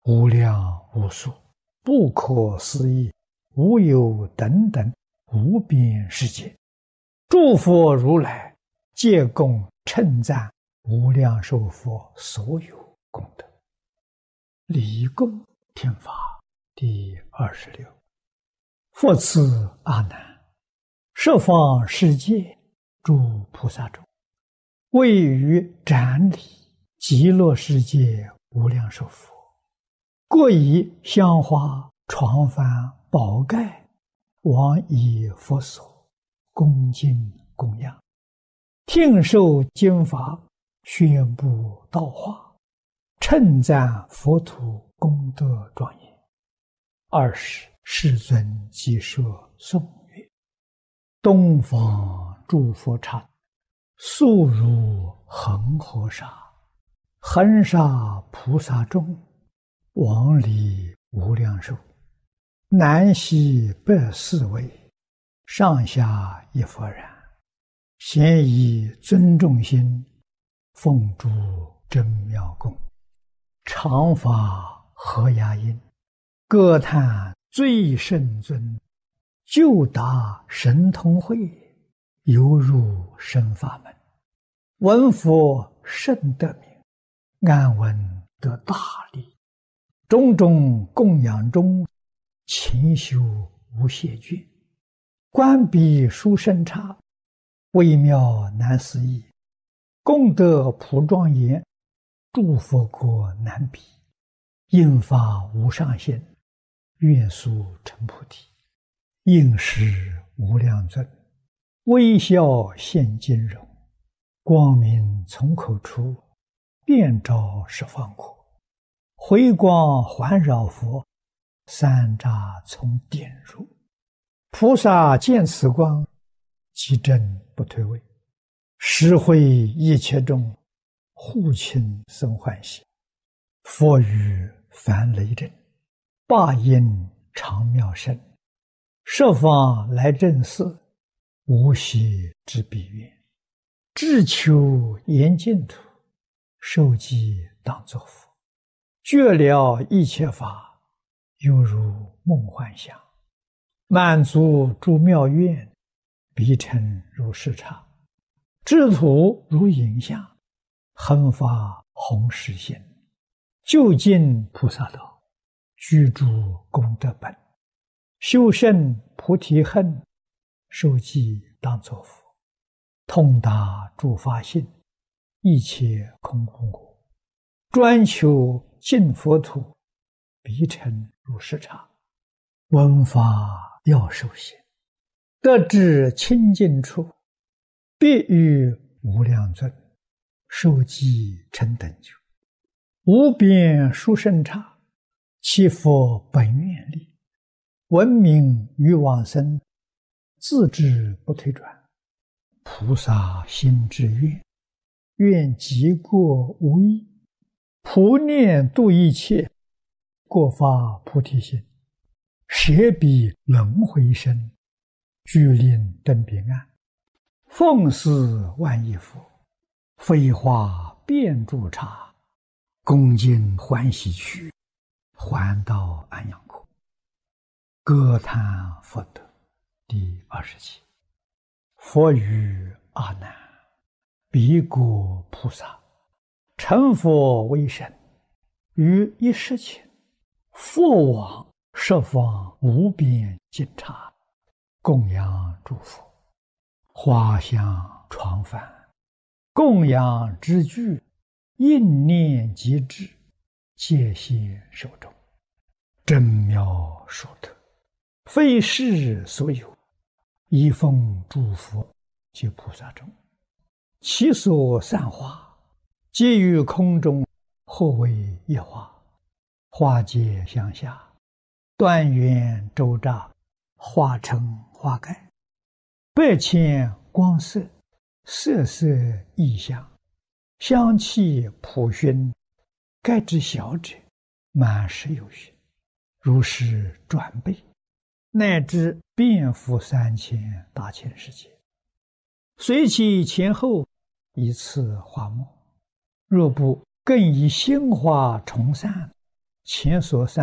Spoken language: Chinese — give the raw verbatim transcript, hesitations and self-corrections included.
无量无数、不可思议、无有等等无边世界，诸佛如来皆共称赞无量寿佛所有功德。离供听法第二十六。复次阿难，十方世界诸菩萨中，位于展礼极乐世界无量寿佛，各以香花、床幡、宝盖往以佛所恭敬供养，听受经法，宣布道化，称赞佛土功德庄严。二十世尊即说颂曰：东方诸佛刹，速如恒河沙，恒沙菩萨众，往礼无量寿，南西北四围，上下一佛然，咸以尊重心，奉诸真妙供，常法和雅音，歌叹最胜尊，就达神通会，犹入深法门。闻佛甚得名，安闻得大利，种种供养中，勤修无懈倦。观彼殊胜刹，微妙难思议，功德普庄严，诸佛国难比，应发无上限，愿速成菩提。应时无量尊，微笑现金容，光明从口出，遍照十方国。回光环绕佛，三匝从点入。菩萨见此光，其真不退位，实会一切众，护亲生欢喜。佛语梵雷震，霸音长妙声，十方来正寺，无息之彼愿。志求严净土，受记当作佛。觉了一切法，犹如梦幻想。满足诸妙愿，彼尘如视察。智土如影像，恒发弘誓心。究竟菩萨道，居住功德本。修胜菩提恨，受记当作佛。通达诸法性，一切空空果。专求净佛土，彼尘如视察。闻法要受行，得至清净处，必与无量尊，受记成等觉。无边殊胜刹，其佛本愿力，闻名于往生，自知不退转。菩萨心之愿，愿极过无异，普念度一切，过发菩提心，舍彼轮回身，具令登彼岸。奉祀万亿佛，飞化遍诸刹，恭敬欢喜去，还到安养国。歌叹佛德第二十七。佛语阿难，彼国菩萨成佛为身，于一时前，复往十方无边尽刹，供养诸佛，花香床幡，供养之具，应念即至，皆现手中。真妙殊特，非世所有，一奉诸佛及菩萨众。其所散花，皆于空中，或为一花。花皆相下，端圆周匝，花成花盖。百千光色，色色异香，香气普熏，盖之小者，满室有余，如是转倍，乃至遍覆三千大千世界。随其前后，以次花末。若不更以鲜花重散， 前所三